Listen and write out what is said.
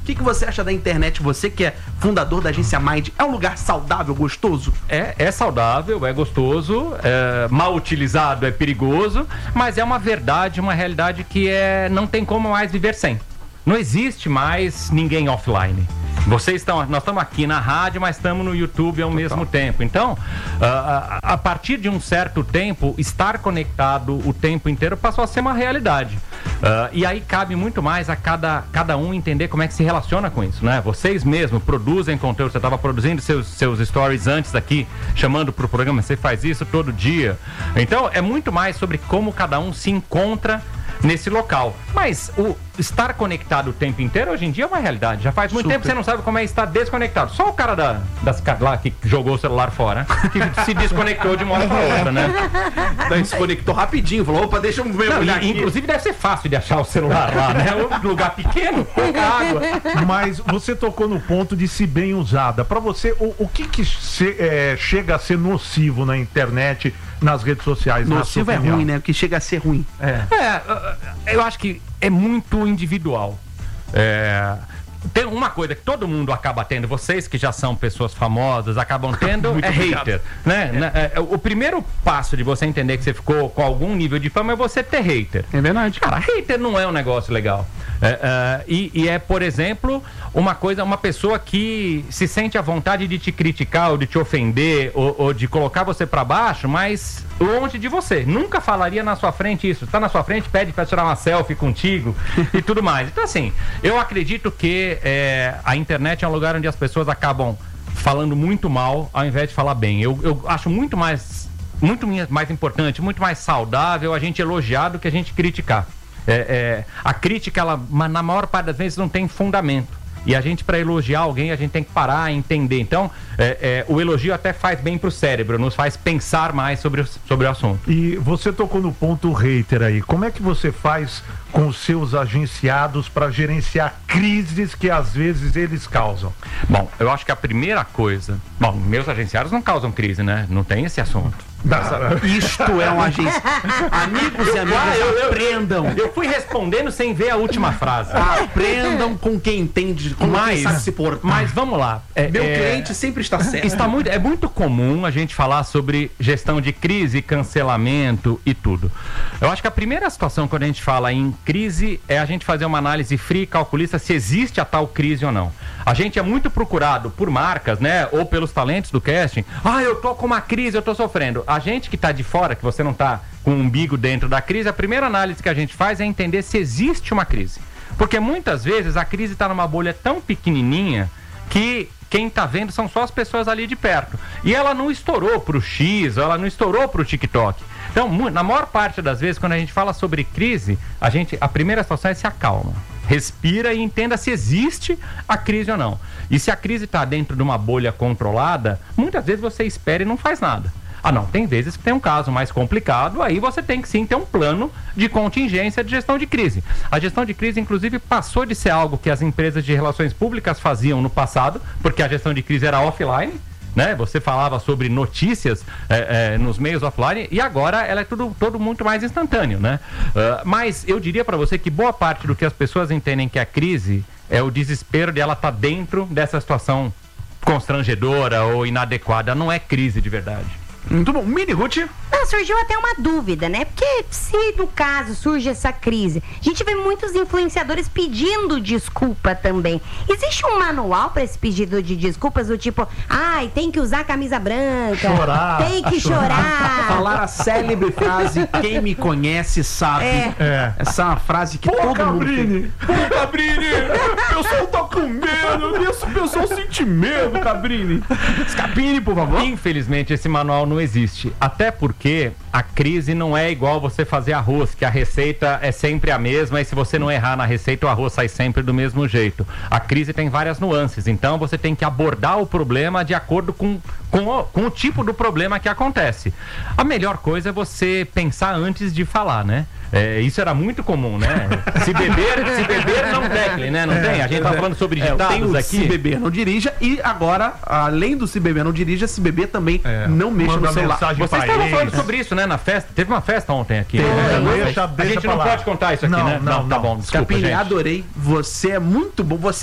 O que você acha da internet? Você que é fundador da agência Mind, é um lugar saudável, gostoso? É saudável, é gostoso, mal utilizado é perigoso, mas é uma verdade, uma realidade que não tem como mais viver sem. Não existe mais ninguém offline. Nós estamos aqui na rádio, mas estamos no YouTube ao mesmo tempo. Então, a partir de um certo tempo, estar conectado o tempo inteiro passou a ser uma realidade. E aí cabe muito mais a cada um entender como é que se relaciona com isso, né? Vocês mesmos produzem conteúdo, você estava produzindo seus stories antes aqui, chamando para o programa, você faz isso todo dia. Então, é muito mais sobre como cada um se encontra nesse local. Mas o estar conectado o tempo inteiro hoje em dia é uma realidade. Já faz muito tempo que você não sabe como é estar desconectado. Só o cara lá que jogou o celular fora, que se desconectou de uma hora para outra, né? Daí se conectou rapidinho, falou, opa, deixa eu ver. Inclusive deve ser fácil de achar o celular lá, né? Um lugar pequeno, pouca água. Mas você tocou no ponto de se bem usada. Para você, o que chega a ser nocivo na internet, nas redes sociais? Nocivo é ruim, né? O que chega a ser ruim. Eu acho que é muito individual. Tem uma coisa que todo mundo acaba tendo, vocês que já são pessoas famosas acabam tendo, hater, né? O primeiro passo de você entender que você ficou com algum nível de fama é você ter hater. É verdade. Cara, hater não é um negócio legal. Por exemplo, uma pessoa que se sente à vontade de te criticar ou de te ofender ou de colocar você pra baixo, mas longe de você. Nunca falaria na sua frente isso. Tá na sua frente, pede pra tirar uma selfie contigo e tudo mais. Então, assim, eu acredito que a internet é um lugar onde as pessoas acabam falando muito mal ao invés de falar bem. Eu acho muito mais importante, muito mais saudável a gente elogiar do que a gente criticar. A crítica, ela, na maior parte das vezes, não tem fundamento. E a gente, para elogiar alguém, a gente tem que parar e entender. Então, o elogio até faz bem pro cérebro, nos faz pensar mais sobre o assunto. E você tocou no ponto hater aí. Como é que você faz com os seus agenciados para gerenciar crises que às vezes eles causam? Bom, eu acho que a primeira coisa... Bom, meus agenciados não causam crise, né? Não tem esse assunto. Isto é uma agência. Amigos e amigas, aprendam. Eu fui respondendo sem ver a última frase. Aprendam com quem entende, com quem sabe se portar. Mas vamos lá. Meu cliente sempre está certo. É muito comum a gente falar sobre gestão de crise, cancelamento e tudo. Eu acho que a primeira situação quando a gente fala em crise é a gente fazer uma análise fria e calculista se existe a tal crise ou não. A gente é muito procurado por marcas, né? Ou pelos talentos do casting. Eu tô com uma crise, eu tô sofrendo. A gente que tá de fora, que você não tá com o umbigo dentro da crise, a primeira análise que a gente faz é entender se existe uma crise. Porque muitas vezes a crise tá numa bolha tão pequenininha que quem tá vendo são só as pessoas ali de perto. E ela não estourou pro X, ela não estourou pro TikTok. Então, na maior parte das vezes, quando a gente fala sobre crise, a primeira situação é se acalma. Respira e entenda se existe a crise ou não. E se a crise está dentro de uma bolha controlada, muitas vezes você espera e não faz nada. Não, tem vezes que tem um caso mais complicado, aí você tem que sim ter um plano de contingência de gestão de crise. A gestão de crise, inclusive, passou de ser algo que as empresas de relações públicas faziam no passado, porque a gestão de crise era offline, né? Você falava sobre notícias nos meios offline e agora ela é todo muito mais instantâneo, né? Mas eu diria para você que boa parte do que as pessoas entendem que é a crise é o desespero de ela estar dentro dessa situação constrangedora ou inadequada. Não é crise de verdade. Muito bom. Mini Ruth? Surgiu até uma dúvida, né? Porque se no caso surge essa crise, a gente vê muitos influenciadores pedindo desculpa também. Existe um manual para esse pedido de desculpas do tipo, tem que usar camisa branca, tem que chorar. Falar a célebre frase, quem me conhece sabe. Essa é uma frase que todo mundo tem. Pô, Cabrini, o pessoal tá com medo, o pessoal sente medo, Cabrini. Escapine, por favor. Infelizmente, esse manual não existe. Até porque a crise não é igual você fazer arroz, que a receita é sempre a mesma e se você não errar na receita, o arroz sai sempre do mesmo jeito. A crise tem várias nuances, então você tem que abordar o problema de acordo com o tipo do problema que acontece. A melhor coisa é você pensar antes de falar, né? Isso era muito comum, né? Se beber não tecle, né? Não tem? A gente tá falando sobre ditados aqui. Se beber não dirija e agora, além do se beber não dirija, se beber também não mexa no celular. Vocês estavam falando sobre isso, né? Na festa. Teve uma festa ontem aqui. A gente não pode contar isso aqui, né? Não, tá bom. Desculpa, Capini, adorei. Você é muito bom.